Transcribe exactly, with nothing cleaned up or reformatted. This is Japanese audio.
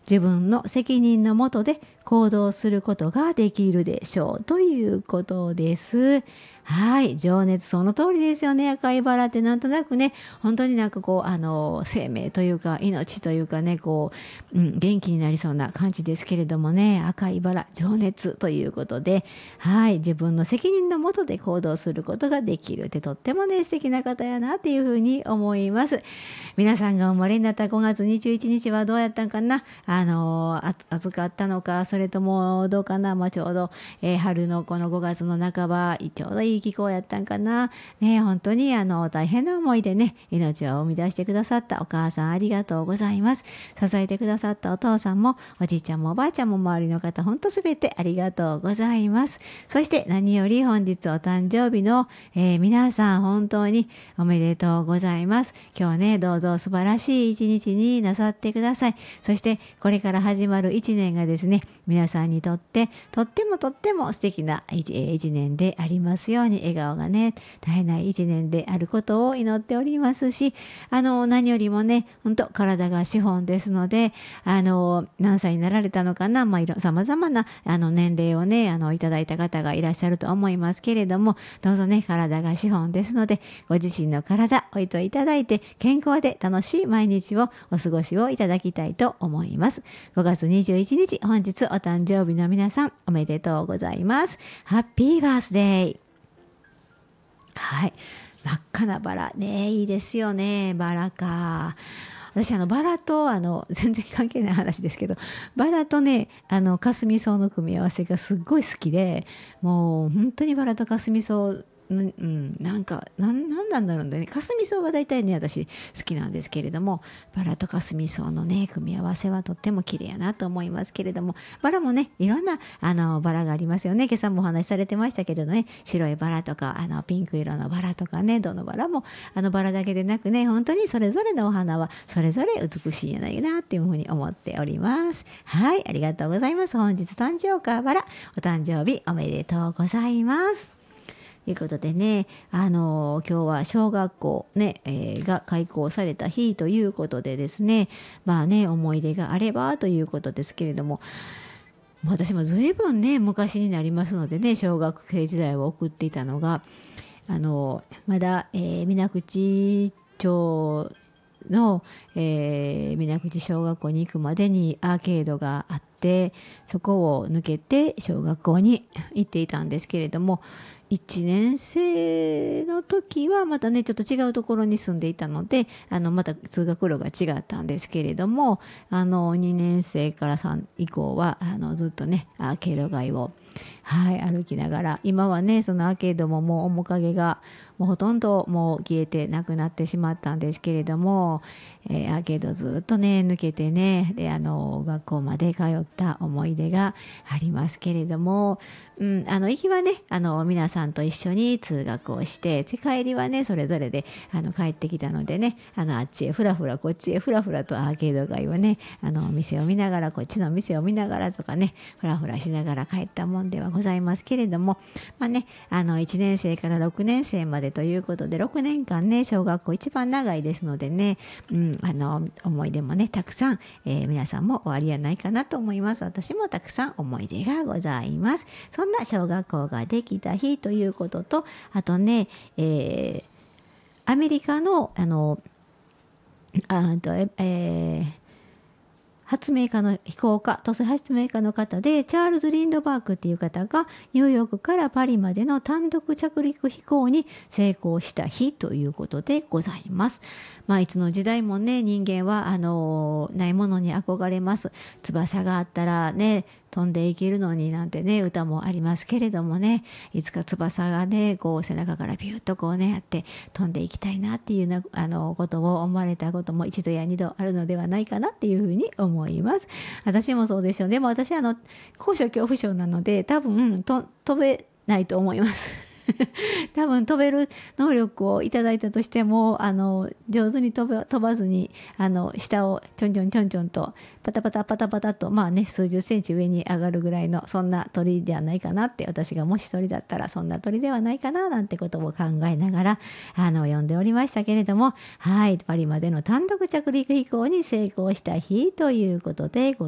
自分の責任のもとで行動することができるでしょうということです。はい、情熱、その通りですよね。赤いバラってなんとなくね、本当になんかこうあの生命というか命というかね、こう、うん、元気になりそうな感じですけれどもね、赤いバラ、情熱ということで、はい、自分の責任のもとで行動することができるってとってもね素敵な方やなっていうふうに思います。皆さんがお生まれになったごがつにじゅういちにちはどうやったんかな。あのあ暑かったのか、それともどうかな。まあ、ちょうど、えー、春のこのごがつの半ば、ちょうどいい気候やったんかな。ね、本当にあの大変な思いでね、命を生み出してくださったお母さんありがとうございます。支えてくださったお父さんもおじいちゃんもおばあちゃんも周りの方、本当すべてありがとうございます。そして何より本日お誕生日の、えー、皆さん本当におめでとうございます。今日ね、どうぞ素晴らしい一日になさってください。そしてこれから始まる一年がですね、皆さんにとってとってもとっても素敵な一、一年でありますように、笑顔がね絶えない一年であることを祈っておりますし、あの何よりもね、本当体が資本ですので、あの何歳になられたのかな、まあいろ様々なあの年齢をねあのいただいた方がいらっしゃると思いますけれども、どうぞね、体が資本ですので、ご自身の体おいといただいて健康で楽しい毎日をお過ごしをいただきたいと思います。ごがつにじゅういちにち、本日お誕生日の皆さんおめでとうございます。ハッピーバースデー。はい、真っ赤なバラね、いいですよね。バラか。私あのバラとあの全然関係ない話ですけど、バラとねあのカスミソウの組み合わせがすっごい好きで、もう本当にバラとカスミソウ、うん、なんかなんなんなんだろうね、カスミソウが大体ね私好きなんですけれども、バラとカスミソウのね組み合わせはとっても綺麗やなと思いますけれども、バラもねいろんなあのバラがありますよね。今朝もお話しされてましたけれどね、白いバラとかあのピンク色のバラとかね、どのバラもあのバラだけでなくね、本当にそれぞれのお花はそれぞれ美しいんじゃないかなっていうふうに思っております。はい、ありがとうございます。本日誕生日バラ、お誕生日おめでとうございます。ということでね、あの今日は小学校、ねえー、が開校された日ということでですね、まあね思い出があればということですけれども、私も随分ね昔になりますのでね、小学生時代を送っていたのが、あのまだ、えー、水口町の、えー、水口小学校に行くまでにアーケードがあって、そこを抜けて小学校に行っていたんですけれども、いちねん生の時はまたねちょっと違うところに住んでいたので、あのまた通学路が違ったんですけれども、あのにねん生からさん以降はあのずっとねアーケード街を、はい、歩きながら、今はねそのアーケードももう面影がもうほとんどもう消えてなくなってしまったんですけれども、えー、アーケードずっとね抜けてね、であの学校まで通った思い出がありますけれども、うん、あの行きはねあの皆さんと一緒に通学をして、帰りはねそれぞれであの帰ってきたのでね、あのあっちへふらふらこっちへふらふらとアーケード街はね、あのお店を見ながらこっちの店を見ながらとかね、ふらふらしながら帰ったもんではございますけれども、まあねあのいちねん生からろくねん生までということで、ろくねんかんね小学校一番長いですのでね、うん、あの思い出もねたくさん、えー、皆さんもおありやないかなと思います。私もたくさん思い出がございます。そんな小学校ができた日ということと、あとね、えー、アメリカのあのあとえー発明家の飛行家、都市発明家の方でチャールズ・リンドバーグっていう方がニューヨークからパリまでの単独着陸飛行に成功した日ということでございます。まあいつの時代もね人間はあのないものに憧れます。翼があったらね飛んでいけるのになんてね歌もありますけれどもね、いつか翼がねこう背中からビュッとこうねあって飛んでいきたいなっていうなあのことを思われたことも一度や二度あるのではないかなっていうふうに思います。私もそうでしょう。でも私あの高所恐怖症なので多分と飛べないと思います多分飛べる能力をいただいたとしてもあの上手に飛ば、飛ばずにあの下をちょんちょんちょんちょんとパタパタパタパタとまあね数十センチ上に上がるぐらいのそんな鳥ではないかなって、私がもし鳥だったらそんな鳥ではないかななんてことを考えながらあの読んでおりましたけれども、はい、パリまでの単独着陸飛行に成功した日ということでございます。